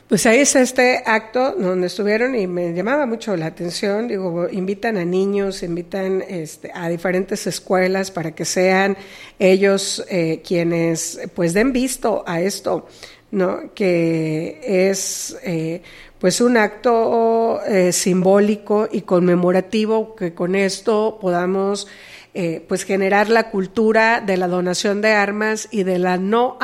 Pues ahí está este acto donde estuvieron y me llamaba mucho la atención, digo, invitan a niños, invitan a diferentes escuelas para que sean ellos quienes pues den visto a esto, ¿no? Que es pues un acto simbólico y conmemorativo, que con esto podamos pues generar la cultura de la donación de armas y de la no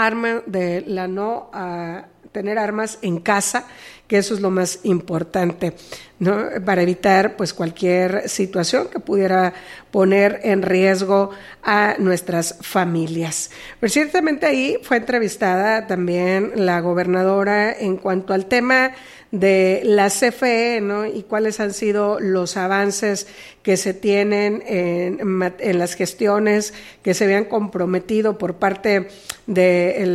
tener armas en casa, que eso es lo más importante, ¿no? Para evitar pues cualquier situación que pudiera poner en riesgo a nuestras familias. Pero ciertamente ahí fue entrevistada también la gobernadora en cuanto al tema de la CFE, ¿no? Y cuáles han sido los avances que se tienen en las gestiones que se habían comprometido por parte de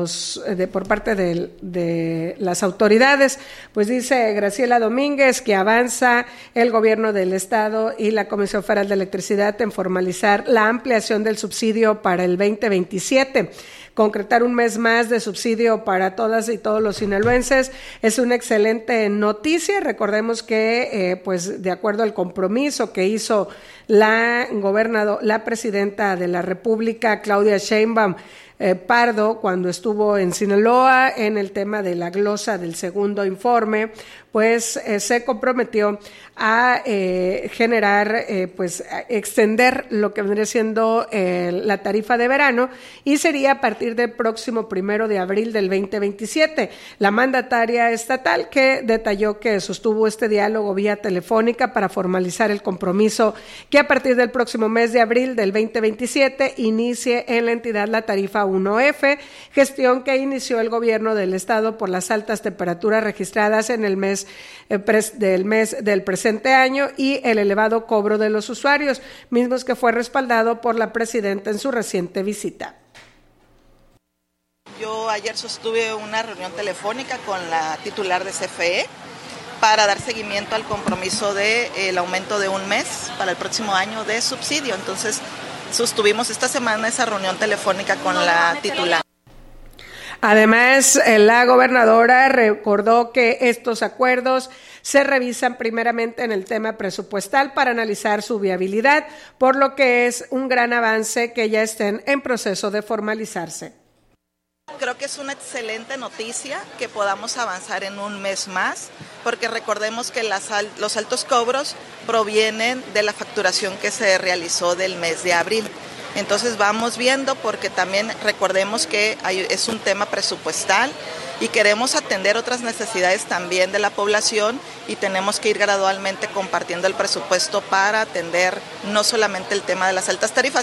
las autoridades. Pues dice Graciela Domínguez que avanza el gobierno del estado y la Comisión Federal de Electricidad en formalizar la ampliación del subsidio para el 2027. Concretar un mes más de subsidio para todas y todos los sinaloenses es una excelente noticia. Recordemos que, pues, de acuerdo al compromiso que hizo la presidenta de la República, Claudia Sheinbaum Pardo, cuando estuvo en Sinaloa en el tema de la glosa del segundo informe, pues se comprometió a generar, extender lo que vendría siendo la tarifa de verano, y sería a partir del próximo 1 de abril del 2027. La mandataria estatal que detalló que sostuvo este diálogo vía telefónica para formalizar el compromiso que a partir del próximo mes de abril del 2027 inicie en la entidad la tarifa 1F, gestión que inició el gobierno del estado por las altas temperaturas registradas en el mes del presente año y el elevado cobro de los usuarios, mismos que fue respaldado por la presidenta en su reciente visita. Yo ayer sostuve una reunión telefónica con la titular de CFE para dar seguimiento al compromiso del aumento de un mes para el próximo año de subsidio. Entonces, sostuvimos esta semana esa reunión telefónica con la titular. Además, la gobernadora recordó que estos acuerdos se revisan primeramente en el tema presupuestal para analizar su viabilidad, por lo que es un gran avance que ya estén en proceso de formalizarse. Creo que es una excelente noticia que podamos avanzar en un mes más, porque recordemos que los altos cobros provienen de la facturación que se realizó del mes de abril. Entonces vamos viendo, porque también recordemos que es un tema presupuestal y queremos atender otras necesidades también de la población, y tenemos que ir gradualmente compartiendo el presupuesto para atender no solamente el tema de las altas tarifas.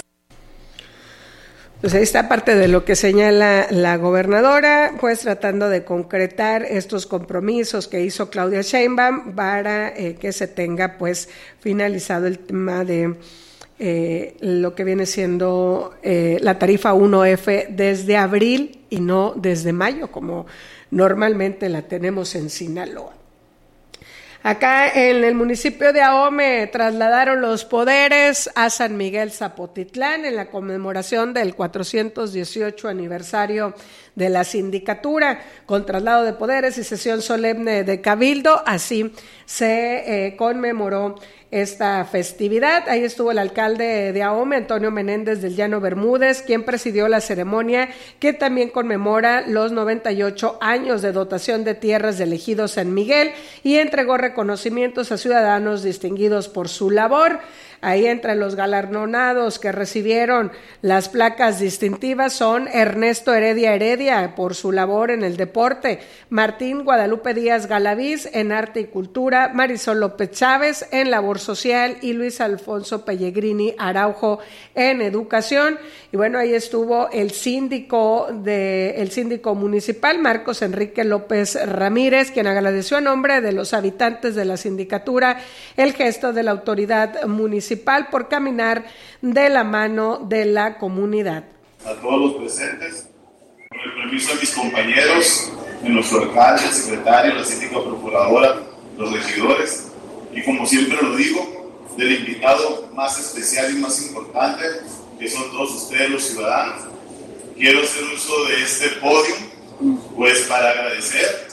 Pues ahí está parte de lo que señala la gobernadora, pues tratando de concretar estos compromisos que hizo Claudia Sheinbaum para que se tenga pues finalizado el tema de lo que viene siendo la tarifa 1F desde abril y no desde mayo, como normalmente la tenemos en Sinaloa. Acá en el municipio de Ahome trasladaron los poderes a San Miguel Zapotitlán en la conmemoración del 418 aniversario de la sindicatura, con traslado de poderes y sesión solemne de cabildo. Así se conmemoró esta festividad. Ahí estuvo el alcalde de Ahome, Antonio Menéndez del Llano Bermúdez, quien presidió la ceremonia, que también conmemora los 98 años de dotación de tierras del ejido San Miguel, y entregó reconocimientos a ciudadanos distinguidos por su labor. Ahí entre los galardonados que recibieron las placas distintivas son Ernesto Heredia por su labor en el deporte, Martín Guadalupe Díaz Galaviz en arte y cultura, Marisol López Chávez en labor social y Luis Alfonso Pellegrini Araujo en educación. Y bueno, ahí estuvo el síndico municipal, Marcos Enrique López Ramírez, quien agradeció a nombre de los habitantes de la sindicatura el gesto de la autoridad municipal por caminar de la mano de la comunidad. A todos los presentes, con el permiso de mis compañeros, de nuestro alcalde, el secretario, la síndica procuradora, los regidores, y como siempre lo digo, del invitado más especial y más importante, que son todos ustedes los ciudadanos. Quiero hacer uso de este podio, pues para agradecer